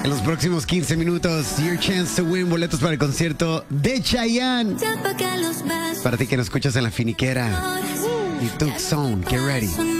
En los próximos 15 minutos, your chance to win boletos para el concierto de Chayanne. Para ti que nos escuchas en La Finiquera y Tucson, get ready.